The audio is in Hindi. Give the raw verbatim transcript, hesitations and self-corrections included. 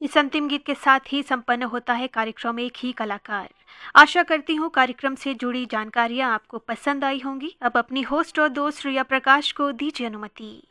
इस अंतिम गीत के साथ ही संपन्न होता है कार्यक्रम एक ही कलाकार। आशा करती हूँ कार्यक्रम से जुड़ी जानकारियाँ आपको पसंद आई होंगी। अब अपनी होस्ट और दोस्त रिया प्रकाश को दीजिए अनुमति।